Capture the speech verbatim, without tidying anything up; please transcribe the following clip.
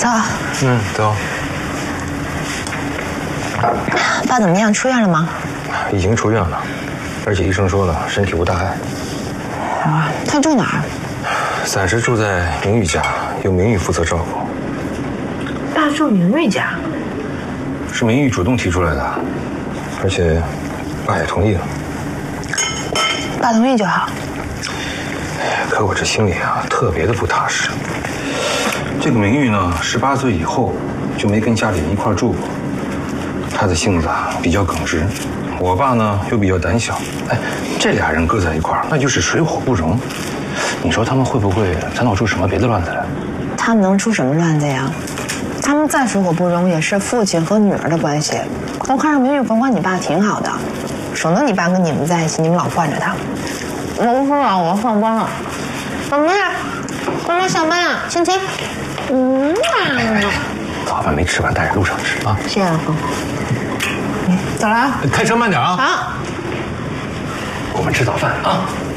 走。 嗯，走。 爸怎么样？出院了吗？ 已经出院了，而且医生说了，身体无大碍。 啊，他住哪儿？ 暂时住在明玉家，由明玉负责照顾。 爸住明玉家？ 是明玉主动提出来的，而且爸也同意了。 爸同意就好。 可我这心里啊，特别的不踏实。这个明玉呢，十八岁以后就没跟家里人一块住过。他的性子啊比较耿直，我爸呢又比较胆小。哎，这俩人搁在一块儿，那就是水火不容。你说他们会不会再闹出什么别的乱子来？ 他们能出什么乱子呀？他们再水火不容，也是父亲和女儿的关系。我看着明玉管管你爸挺好的，省得你爸跟你们在一起，你们老惯着他。我不说了，我要上班了。妈妈，妈妈上班了，亲亲。嗯啊。 早饭没吃完，带着路上吃啊。 谢谢老公。嗯，走了啊。 开车慢点啊。 好。 我们吃早饭啊。